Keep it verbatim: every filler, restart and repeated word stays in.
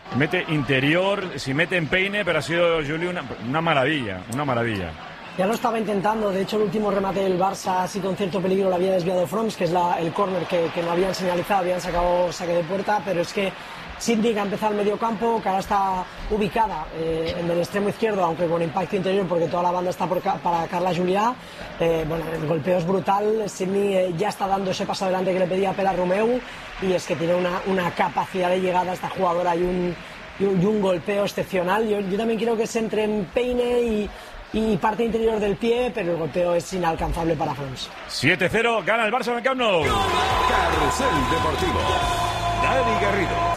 mete interior, si mete empeine, pero ha sido Juli una, una maravilla, una maravilla. Ya lo estaba intentando, de hecho el último remate del Barça, así con cierto peligro, lo había desviado Froms, que es la, el córner que, que no habían señalizado, habían sacado saque de puerta, pero es que Sydney, que ha empezado el medio campo, que ahora está ubicada eh, en el extremo izquierdo, aunque con impacto interior, porque toda la banda está por, para Carla Julià. Eh, bueno, el golpeo es brutal. Sydney eh, ya está dando ese paso adelante que le pedía Pela Romeu, y es que tiene una, una capacidad de llegada a esta jugadora y un, y un, y un golpeo excepcional. Yo, yo también quiero que se entre en peine y, y parte interior del pie, pero el golpeo es inalcanzable para Fons. siete cero, gana el Barça en el Camp Nou. Carrusel Deportivo. Dani Garrido.